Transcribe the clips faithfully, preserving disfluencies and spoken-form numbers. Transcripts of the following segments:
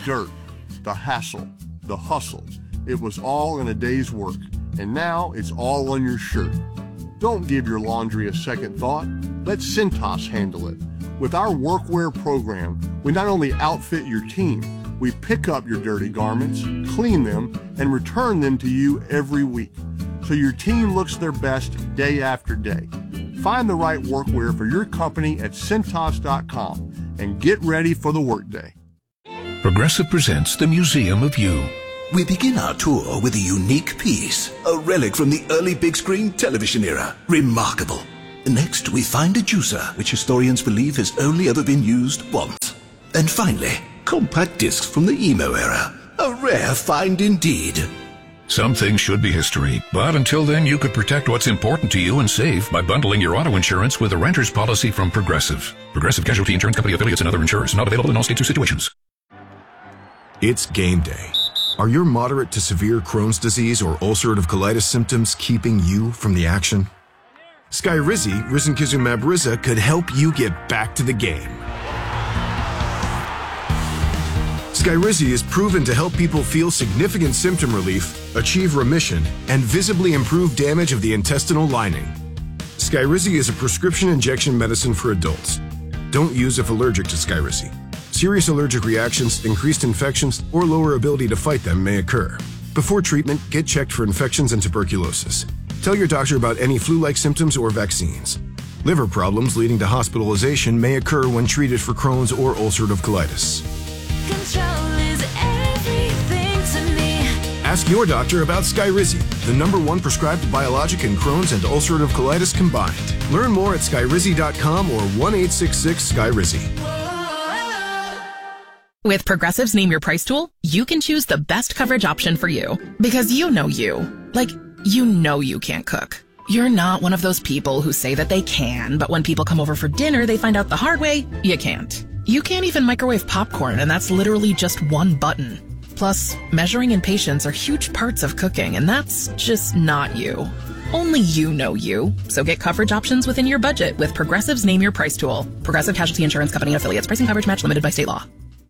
dirt, the hassle, the hustle. It was all in a day's work, and now it's all on your shirt. Don't give your laundry a second thought. Let Cintas handle it. With our workwear program, we not only outfit your team, we pick up your dirty garments, clean them, and return them to you every week, so your team looks their best day after day. Find the right workwear for your company at Cintas dot com and get ready for the workday. Progressive presents the Museum of You. We begin our tour with a unique piece, a relic from the early big screen television era. Remarkable. Next, we find a juicer, which historians believe has only ever been used once. And finally, compact discs from the emo era. A rare find indeed. Some things should be history, but until then you could protect what's important to you and save by bundling your auto insurance with a renter's policy from Progressive. Progressive Casualty Insurance Company affiliates and other insurers. Not available in all states or situations. It's game day. Are your moderate to severe Crohn's disease or ulcerative colitis symptoms keeping you from the action? Skyrizi, risankizumab Riza, could help you get back to the game. Skyrizi is proven to help people feel significant symptom relief, achieve remission, and visibly improve damage of the intestinal lining. Skyrizi is a prescription injection medicine for adults. Don't use if allergic to Skyrizi. Serious allergic reactions, increased infections, or lower ability to fight them may occur. Before treatment, get checked for infections and tuberculosis. Tell your doctor about any flu-like symptoms or vaccines. Liver problems leading to hospitalization may occur when treated for Crohn's or ulcerative colitis. Control is everything to me. Ask your doctor about Skyrizi, the number one prescribed biologic in Crohn's and ulcerative colitis combined. Learn more at Skyrizi dot com or one eight six six Skyrizi. With Progressive's Name Your Price tool, you can choose the best coverage option for you. Because you know you. Like, you know you can't cook. You're not one of those people who say that they can, but when people come over for dinner, they find out the hard way, you can't. You can't even microwave popcorn, and that's literally just one button. Plus, measuring and patience are huge parts of cooking, and that's just not you. Only you know you. So get coverage options within your budget with Progressive's Name Your Price tool. Progressive Casualty Insurance Company and affiliates. Pricing coverage match limited by state law.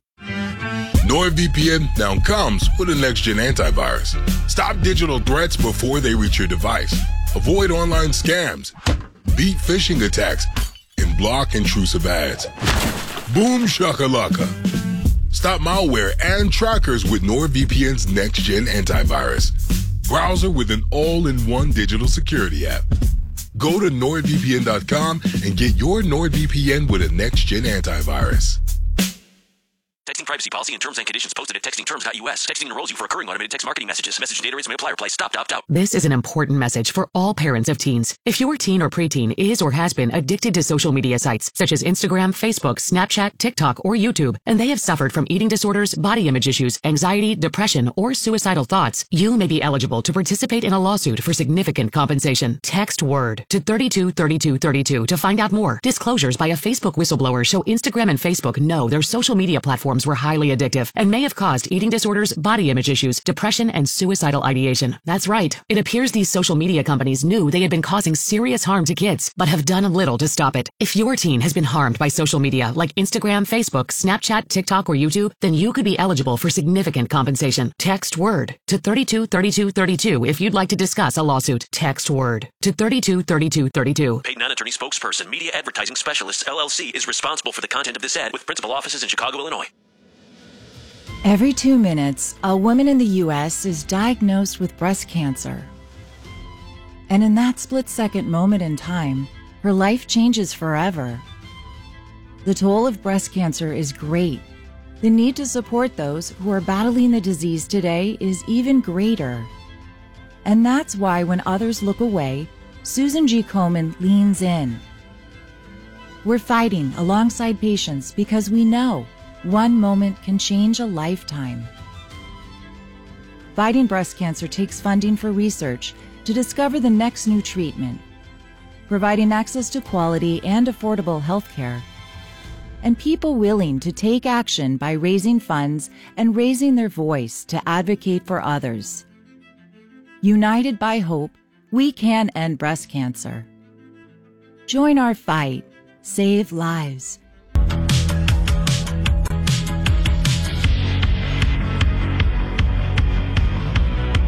NordVPN now comes with a next-gen antivirus. Stop digital threats before they reach your device. Avoid online scams, beat phishing attacks, and block intrusive ads. Boom shakalaka. Stop malware and trackers with NordVPN's next-gen antivirus. Browser with an all-in-one digital security app. Go to Nord V P N dot com and get your NordVPN with a next-gen antivirus. Texting privacy policy and terms and conditions posted at texting terms dot U S. Texting enrolls you for recurring automated text marketing messages. Message data rates may apply. Reply stop to opt out. This is an important message for all parents of teens. If your teen or preteen is or has been addicted to social media sites such as Instagram, Facebook, Snapchat, TikTok, or YouTube, and they have suffered from eating disorders, body image issues, anxiety, depression, or suicidal thoughts, you may be eligible to participate in a lawsuit for significant compensation. Text WORD to thirty-two thirty-two thirty-two to find out more. Disclosures by a Facebook whistleblower show Instagram and Facebook know their social media platforms were highly addictive and may have caused eating disorders, body image issues, depression, and suicidal ideation. That's right. It appears these social media companies knew they had been causing serious harm to kids, but have done little to stop it. If your teen has been harmed by social media like Instagram, Facebook, Snapchat, TikTok, or YouTube, then you could be eligible for significant compensation. Text WORD to thirty-two thirty-two thirty-two if you'd like to discuss a lawsuit. Text WORD to thirty-two thirty-two thirty-two. Paid non-attorney spokesperson, Media Advertising Specialists, L L C, is responsible for the content of this ad with principal offices in Chicago, Illinois. Every two minutes, a woman in the U S is diagnosed with breast cancer. And in that split-second moment in time, her life changes forever. The toll of breast cancer is great. The need to support those who are battling the disease today is even greater. And that's why when others look away, Susan G. Komen leans in. We're fighting alongside patients because we know one moment can change a lifetime. Fighting breast cancer takes funding for research to discover the next new treatment, providing access to quality and affordable health care, and people willing to take action by raising funds and raising their voice to advocate for others. United by hope, we can end breast cancer. Join our fight. Save lives.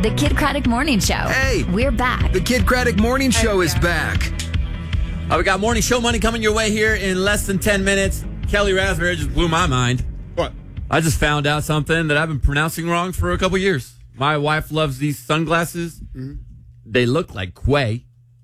The Kid Craddock Morning Show. Hey! We're back. The Kid Craddock Morning Show is back. Uh, we got morning show money coming your way here in less than ten minutes. Kelly Raspberry just blew my mind. What? I just found out something that I've been pronouncing wrong for a couple years. My wife loves these sunglasses. Mm-hmm. They look like Quay.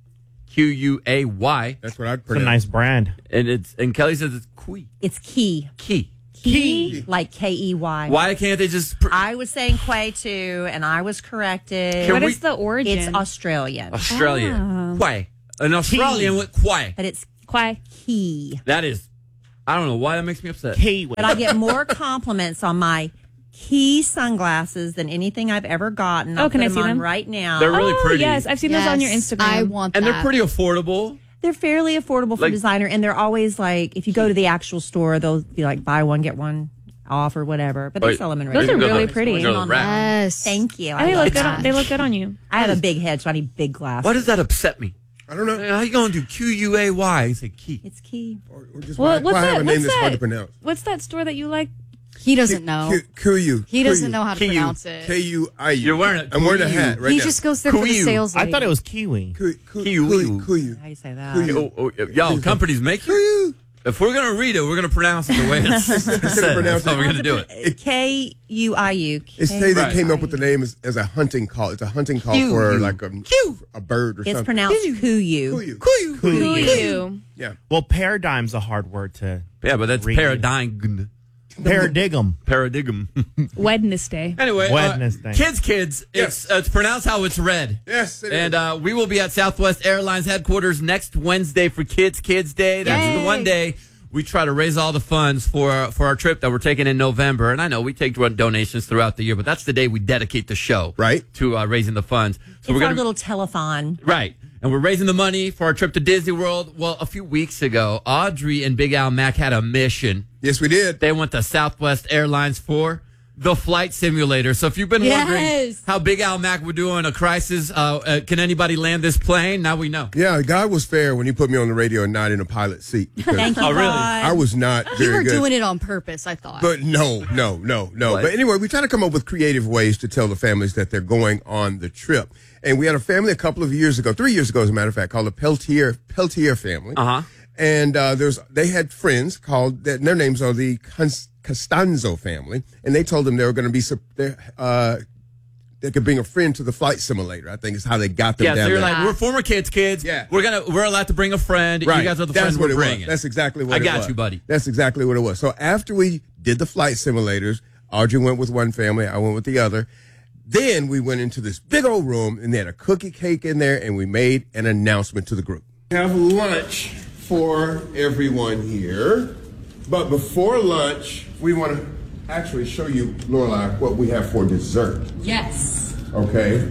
Q U A Y. That's what I'd It's a pronounce. nice brand. And it's and Kelly says it's Quay. It's key. Key. Key, like K E Y. Why can't they just... Pr- I was saying Quay too, and I was corrected. Can What we- is the origin? It's Australian. Australian. Quay. An Australian with Quay. But it's Quay. key. That is... I don't know why that makes me upset. Key. But I get more compliments on my key sunglasses than anything I've ever gotten. I'll Oh, can put I them see on them? right now. They're really oh, pretty. yes. I've seen those on your Instagram. I want And that. they're pretty affordable. They're fairly affordable for Like- designer, and they're always like, if you go to the actual store, they'll be like, buy one, get one off or whatever. But they Wait, sell them in Those regular. are really Go to- pretty. go to the rack. Yes. Thank you. And I they love look good. that. On, they look good on you. I have a big head, so I need big glasses. Why does that upset me? I don't know. How you going to do Q U A Y and say key? It's key. Or, or just Well, why, what's why that? have a name What's that's hard to that? pronounce? What's that store that you like? He doesn't know. Kuyu. He doesn't know how to Kuyu. pronounce it. K U I U. You're wearing it. I'm wearing a hat right he now. just goes there for the Kuyu. sales I lady. thought it was Kiwi. Kuyu. Kiwi. Kuyu. Kuyu. How do you say that? Kuyu. Oh, oh, y'all, companies make you. If we're going to read it, we're going to pronounce it the way it's said. pronounce That's how it. we're going to do it. K U I U. It's they that Right. came up with the name as, as a hunting call. It's a hunting call Kuyu. for like a, a bird or It's something. pronounced Kuyu. Kuyu. Kuyu. Kuyu. Yeah. Well, paradigm's a hard word to Yeah, but that's read. paradigm. Paradigm. Paradigm. Wednesday. Anyway, uh, Wednesday. kids, kids, it's, uh, it's pronounced how it's read. Yes, it And is. uh, we will be at Southwest Airlines headquarters next Wednesday for Kids Kids Day. That's Yay. the one day we try to raise all the funds for for our trip that we're taking in November. And I know we take donations throughout the year, but that's the day we dedicate the show Right. to uh, raising the funds. So It's we're our gonna little telethon. right. And we're raising the money for our trip to Disney World. Well, a few weeks ago, Audrey and Big Al Mac had a mission. Yes, we did. They went to Southwest Airlines for the flight simulator. So if you've been wondering Yes. how Big Al Mac would do in a crisis, uh, uh, can anybody land this plane? Now we know. Yeah, God was fair when he put me on the radio and not in a pilot seat. because Thank you, Oh, really? God. I was not You very were good. doing it on purpose, I thought. But no, no, no, no. What? But anyway, we try to come up with creative ways to tell the families that they're going on the trip. And we had a family a couple of years ago, three years ago, as a matter of fact, called the Peltier Peltier family. Uh-huh. And uh, there's they had friends called their, their names are the Cons- Costanzo family, and they told them they were going to be sup- they, uh, they could bring a friend to the flight simulator. I think is how they got them Yeah, so down you're there. like, we're former kids, kids. Yeah. We're gonna we're allowed to bring a friend. Right. You guys are the That's friends what we're it bringing. was. That's exactly what I it got was. you, buddy. That's exactly what it was. So after we did the flight simulators, Audrey went with one family, I went with the other. Then we went into this big old room, and they had a cookie cake in there, and we made an announcement to the group. Have lunch for everyone here. But before lunch, we want to actually show you, Lorelai, what we have for dessert. Yes. Okay?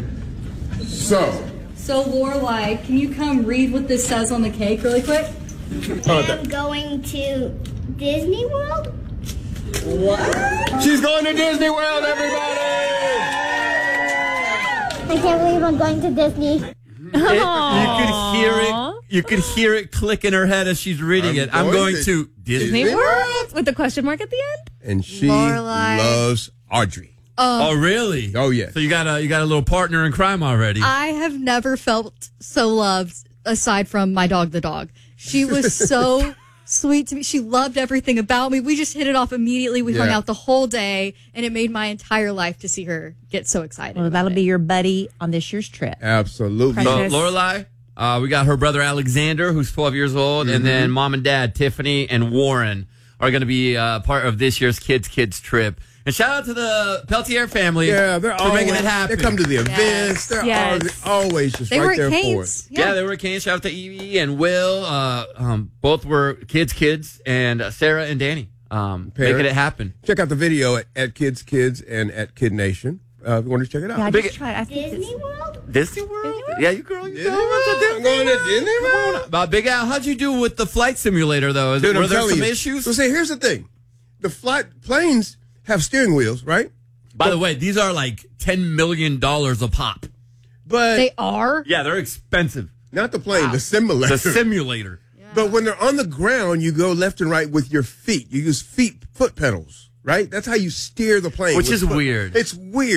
So, So, Lorelai, can you come read what this says on the cake really quick? I'm going to Disney World. What? she's going to Disney World, everybody! I can't believe I'm going to Disney. It- you could hear it. You could hear it click in her head as she's reading I'm it. I'm going going to to Disney, Disney World. World with the question mark at the end. And she Lorelai. loves Audrey. Oh. Oh, really? Oh, yeah. So you got a you got a little partner in crime already. I have never felt so loved aside from my dog, the dog. She was so sweet to me. She loved everything about me. We just hit it off immediately. We hung Yeah. out the whole day, and it made my entire life to see her get so excited. Well, that'll be your buddy on this year's trip. Absolutely. So, Lorelai, uh, we got her brother Alexander, who's twelve years old, and then mom and dad Tiffany and Warren are going to be uh, part of this year's Kids Kids trip. And shout out to the Peltier family Yeah, they're for always, making it happen. They come to the events. They're Yes. always, always just They right were at there for Cane's. us. Yeah. they were at Cane's. Shout out to Evie and Will. Uh, um, both were kids, kids, and uh, Sarah and Danny um, making Parents. it happen. Check out the video at, at Kids Kids and at Kid Nation. Uh, if you want to check it out. Yeah, I Big- just tried. I think Disney World? Disney World? Yeah, you girl. You Disney going World? to I'm going to Disney World? Uh, Big Al, how'd you do with the flight simulator, though? Is, Dude, were I'm there telling some you. issues? So, say, here's the thing: the flight planes have steering wheels, right? By the way, these are like ten million dollars a pop. But they are. Yeah, they're expensive. Not the plane, the simulator. The simulator. But when they're on the ground, you go left and right with your feet. You use feet, foot pedals, right? That's how you steer the plane. Which with is foot- weird. It's weird.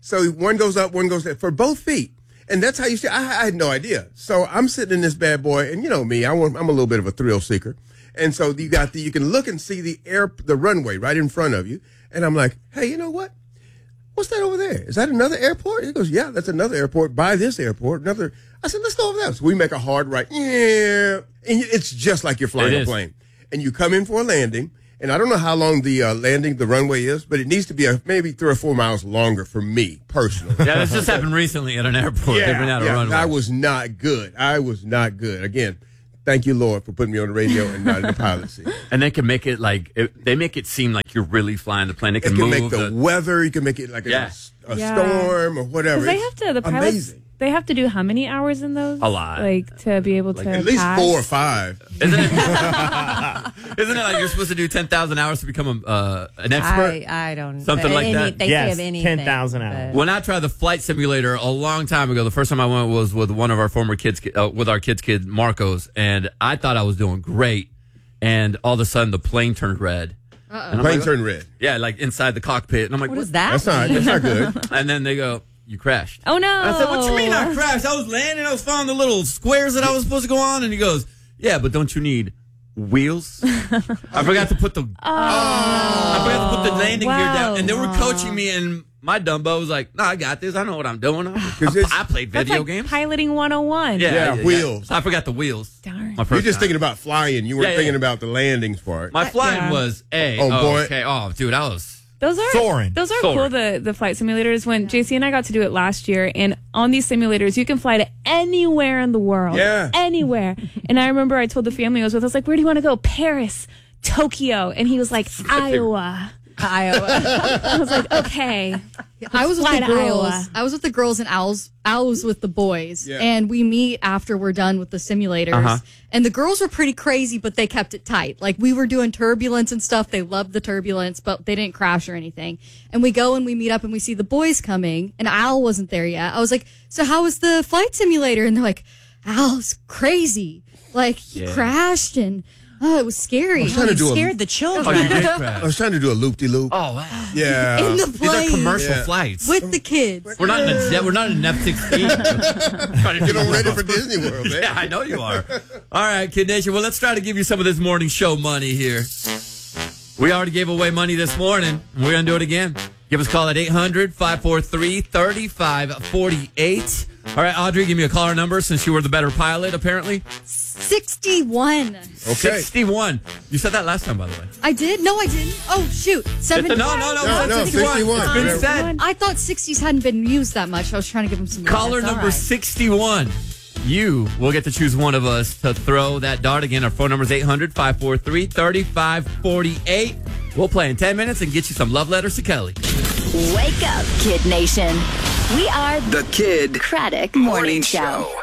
So one goes up, one goes down for both feet. And that's how you see. I, I had no idea. So I'm sitting in this bad boy, and you know me, I want, I'm a little bit of a thrill seeker. And so you got the, you can look and see the air, the runway right in front of you. And I'm like, hey, you know what? What's that over there? Is that another airport? He goes, yeah, that's another airport by this airport. Another. I said, let's go over there. So we make a hard right. Yeah. And it's just like you're flying It a is. plane. And you come in for a landing. And I don't know how long the uh, landing, the runway is, but it needs to be a, maybe three or four miles longer for me personally. Yeah, this just happened recently at an airport. Yeah, They ran out of yeah, runway. I was not good. I was not good. Again, thank you, Lord, for putting me on the radio and not in the pilot seat. And they can make it like it, they make it seem like you're really flying the plane. They It can, can move make the, weather. You can make it like a, Yeah. a Yeah. storm or whatever. Because they It's have to, the pilots, amazing. they have to do how many hours in those? A lot. Like, to be able to At least pass? four or five. Isn't it? Isn't it like you're supposed to do ten thousand hours to become a, uh, an expert? I, I don't Something any, like that? They Yes, say of anything. ten thousand hours. When I tried the flight simulator a long time ago, the first time I went was with one of our former kids, uh, with our kids' kid, Marcos, and I thought I was doing great. And all of a sudden, the plane turned red. Uh-oh. And I'm Plane like, turned red. Yeah, like inside the cockpit. And I'm like, What is that? That's not. That's not good. And then they go, you crashed. Oh, no. I said, what you mean I crashed? I was landing. I was following the little squares that I was supposed to go on. And he goes, yeah, but don't you need wheels? I forgot to put the I forgot to put the landing gear down. And they were coaching me, and my Dumbo was like, no, I got this. I know what I'm doing. I, I, I played That's video like games. piloting one oh one. Yeah, Yeah, wheels. So I forgot the wheels. Darn. My first You're just time. thinking about flying. You weren't Yeah, yeah. thinking about the landings part. My flying Yeah. was A. Oh, boy. Okay. Oh, dude, I was. Those are Soaring. Those are Soaring. cool. The the flight simulators. When J C and I got to do it last year, and on these simulators, you can fly to anywhere in the world. Yeah. Anywhere. And I remember I told the family I was with, I was like, "Where do you want to go? Paris, Tokyo," and he was like, "Iowa." Iowa. I was like, "Okay." I was with fly the to girls. Iowa. I was with the girls and Owls. Al was with the boys. Yeah. And we meet after we're done with the simulators. Uh-huh. And the girls were pretty crazy, but they kept it tight. Like, we were doing turbulence and stuff. They loved the turbulence, but they didn't crash or anything. And we go and we meet up and we see the boys coming, and Al wasn't there yet. I was like, so how was the flight simulator? And they're like, Al's crazy. Like, he Yeah. crashed and oh, it was scary. I was trying to do a- scared the children. Oh, you did crash. I was trying to do a loop-de-loop. Oh, wow. Yeah. In the These plane. are commercial Yeah. flights. With the kids. We're not in a jet. We're not in an F sixteen. Get them ready for Disney World, man. Yeah, I know you are. All right, Kid Nation. Well, let's try to give you some of this morning show money here. We already gave away money this morning. We're going to do it again. Give us a call at eight hundred, five four three, three five four eight. All right, Audrey, give me a caller number since you were the better pilot, apparently. sixty-one. Okay. sixty-one. You said that last time, by the way. I did? No, I didn't. Oh, shoot. seventy. No, no, no. No, no, sixty-one. It's been Yeah. said. I thought sixties hadn't been used that much. I was trying to give them some. Caller That's all number right. sixty-one. You will get to choose one of us to throw that dart again. Our phone number is eight hundred, five four three, three five four eight. We'll play in ten minutes and get you some love letters to Kelly. Wake up, Kid Nation. We are The Kid Craddock Morning, Morning Show. Show.